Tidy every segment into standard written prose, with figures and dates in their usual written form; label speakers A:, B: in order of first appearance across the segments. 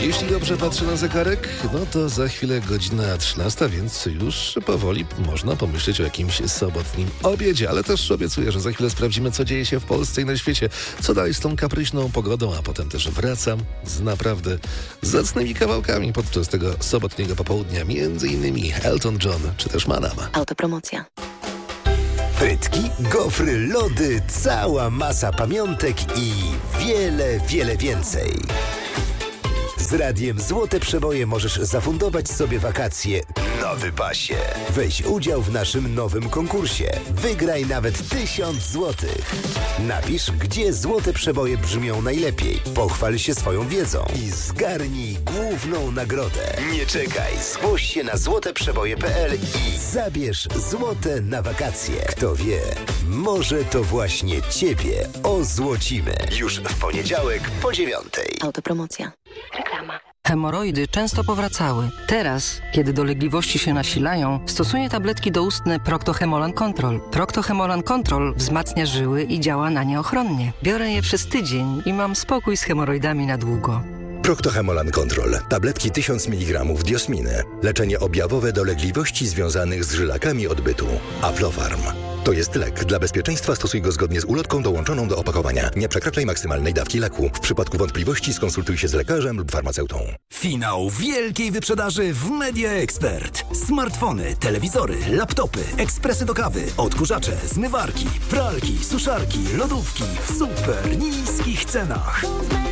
A: Jeśli dobrze patrzę na zegarek, no to za chwilę godzina 13, więc już powoli można pomyśleć o jakimś sobotnim obiedzie, ale też obiecuję, że za chwilę sprawdzimy, co dzieje się w Polsce i na świecie, co dalej z tą kapryśną pogodą, a potem też wracam z naprawdę zacnymi kawałkami podczas tego sobotniego popołudnia, między innymi Elton John czy też Manama.
B: Autopromocja.
C: Frytki, gofry, lody, cała masa pamiątek i wiele, wiele więcej. Z Radiem Złote Przeboje możesz zafundować sobie wakacje na wypasie. Weź udział w naszym nowym konkursie. Wygraj nawet 1000 złotych. Napisz, gdzie Złote Przeboje brzmią najlepiej. Pochwal się swoją wiedzą i zgarnij główną nagrodę. Nie czekaj, zgłoś się na złoteprzeboje.pl i zabierz złote na wakacje. Kto wie, może to właśnie Ciebie ozłocimy. Już w poniedziałek po 9:00.
B: Autopromocja. Reklama.
D: Hemoroidy często powracały. Teraz, kiedy dolegliwości się nasilają, stosuję tabletki doustne Procto-Hemolan Control. Procto-Hemolan Control wzmacnia żyły i działa na nie ochronnie. Biorę je przez tydzień i mam spokój z hemoroidami na długo.
C: Procto-Hemolan Control. Tabletki 1000 mg diosminy. Leczenie objawowe dolegliwości związanych z żylakami odbytu. Aflofarm. To jest lek. Dla bezpieczeństwa stosuj go zgodnie z ulotką dołączoną do opakowania. Nie przekraczaj maksymalnej dawki leku. W przypadku wątpliwości skonsultuj się z lekarzem lub farmaceutą.
E: Finał wielkiej wyprzedaży w Media Expert. Smartfony, telewizory, laptopy, ekspresy do kawy, odkurzacze, zmywarki, pralki, suszarki, lodówki w super niskich cenach.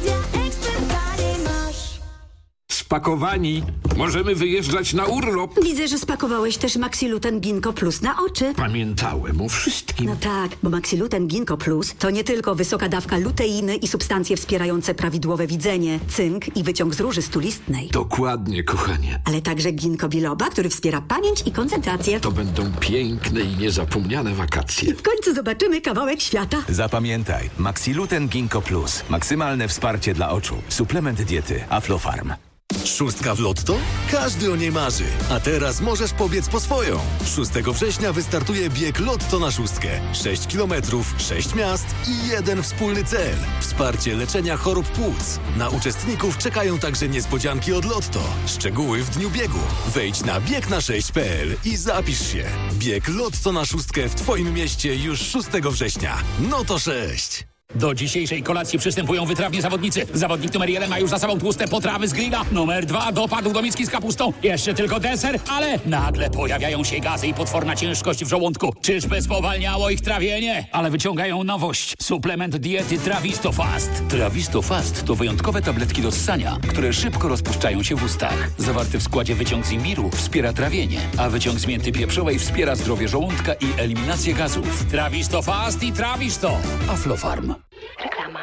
F: Spakowani. Możemy wyjeżdżać na urlop.
G: Widzę, że spakowałeś też Maxiluten Ginkgo Plus na oczy.
F: Pamiętałem o wszystkim.
G: No tak, bo Maxiluten Ginkgo Plus to nie tylko wysoka dawka luteiny i substancje wspierające prawidłowe widzenie, cynk i wyciąg z róży stulistnej.
F: Dokładnie, kochanie.
G: Ale także ginkgo biloba, który wspiera pamięć i koncentrację.
F: To będą piękne i niezapomniane wakacje.
G: I w końcu zobaczymy kawałek świata.
H: Zapamiętaj, Maxiluten Ginkgo Plus. Maksymalne wsparcie dla oczu. Suplement diety Aflofarm.
I: Szóstka w Lotto? Każdy o niej marzy. A teraz możesz pobiec po swoją. 6 września wystartuje bieg Lotto na szóstkę. 6 kilometrów, 6 miast i jeden wspólny cel. Wsparcie leczenia chorób płuc. Na uczestników czekają także niespodzianki od Lotto. Szczegóły w dniu biegu. Wejdź na biegna6.pl i zapisz się. Bieg Lotto na szóstkę w Twoim mieście już 6 września. No to 6.
J: Do dzisiejszej kolacji przystępują wytrawni zawodnicy. Zawodnik numer 1 ma już za sobą tłuste potrawy z grilla. Numer 2 dopadł do miski z kapustą. Jeszcze tylko deser, ale nagle pojawiają się gazy i potworna ciężkość w żołądku. Czyżby spowalniało ich trawienie? Ale wyciągają nowość. Suplement diety Trawisto Fast. Trawisto Fast to wyjątkowe tabletki do ssania, które szybko rozpuszczają się w ustach. Zawarty w składzie wyciąg z imbiru wspiera trawienie, a wyciąg z mięty pieprzowej wspiera zdrowie żołądka i eliminację gazów. Trawisto Fast i Trawisto. Aflofarm.
B: Reklama.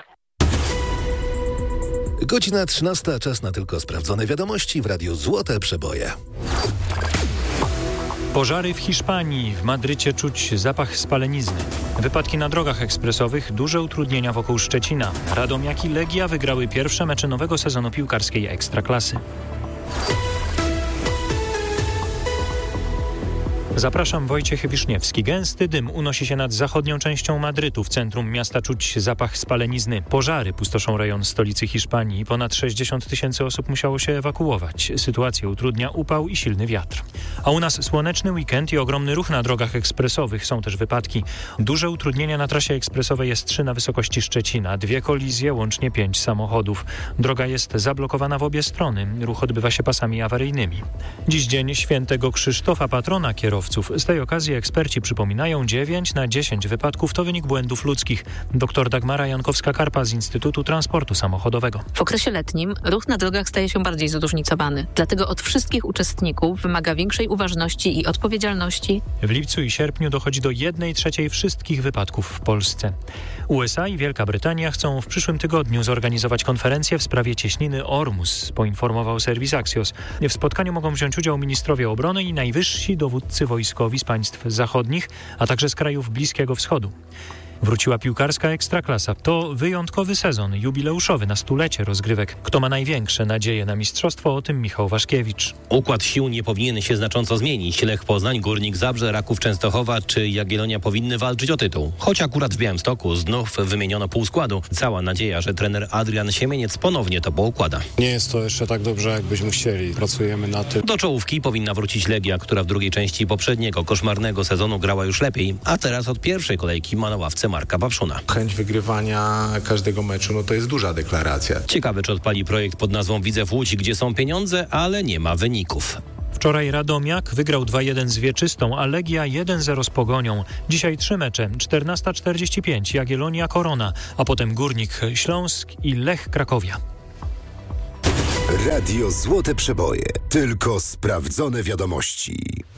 A: Godzina 13, czas na tylko sprawdzone wiadomości w Radiu Złote Przeboje.
K: Pożary w Hiszpanii. W Madrycie czuć zapach spalenizny. Wypadki na drogach ekspresowych, duże utrudnienia wokół Szczecina. Radomiak i Legia wygrały pierwsze mecze nowego sezonu piłkarskiej Ekstraklasy. Zapraszam, Wojciech Wiszniewski. Gęsty dym unosi się nad zachodnią częścią Madrytu. W centrum miasta czuć zapach spalenizny. Pożary pustoszą rejon stolicy Hiszpanii. Ponad 60 000 osób musiało się ewakuować. Sytuację utrudnia upał i silny wiatr. A u nas słoneczny weekend i ogromny ruch na drogach ekspresowych. Są też wypadki. Duże utrudnienia na trasie ekspresowej S3 na wysokości Szczecina. 2 kolizje, łącznie 5 samochodów. Droga jest zablokowana w obie strony. Ruch odbywa się pasami awaryjnymi. Dziś dzień świętego Krzysztofa, patrona kierowców. Z tej okazji eksperci przypominają, 9 na 10 wypadków to wynik błędów ludzkich. Dr Dagmara Jankowska-Karpa z Instytutu Transportu Samochodowego.
L: W okresie letnim ruch na drogach staje się bardziej zróżnicowany. Dlatego od wszystkich uczestników wymaga większej uważności i odpowiedzialności.
K: W lipcu i sierpniu dochodzi do 1/3 wszystkich wypadków w Polsce. USA i Wielka Brytania chcą w przyszłym tygodniu zorganizować konferencję w sprawie cieśniny Ormus, poinformował serwis Axios. W spotkaniu mogą wziąć udział ministrowie obrony i najwyżsi dowódcy wojskowi z państw zachodnich, a także z krajów Bliskiego Wschodu. Wróciła piłkarska Ekstraklasa. To wyjątkowy sezon, jubileuszowy na 100-lecie rozgrywek. Kto ma największe nadzieje na mistrzostwo? O tym Michał Waszkiewicz.
M: Układ sił nie powinien się znacząco zmienić. Lech Poznań, Górnik Zabrze, Raków Częstochowa czy Jagiellonia powinny walczyć o tytuł. Choć akurat w Białymstoku znów wymieniono pół składu. Cała nadzieja, że trener Adrian Siemieniec ponownie to poukłada.
N: Nie jest to jeszcze tak dobrze, jakbyśmy chcieli. Pracujemy na tym.
M: Do czołówki powinna wrócić Legia, która w drugiej części poprzedniego koszmarnego sezonu grała już lepiej, a teraz od pierwszej kolejki ma na ławce Marka Pawszuna.
N: Chęć wygrywania każdego meczu, to jest duża deklaracja.
M: Ciekawe, czy odpali projekt pod nazwą Widzew Łódź, gdzie są pieniądze, ale nie ma wyników.
K: Wczoraj Radomiak wygrał 2-1 z Wieczystą, a Legia 1-0 z Pogonią. Dzisiaj 3 mecze, 14:45 Jagiellonia Korona, a potem Górnik Śląsk i Lech Krakowia.
C: Radio Złote Przeboje. Tylko sprawdzone wiadomości.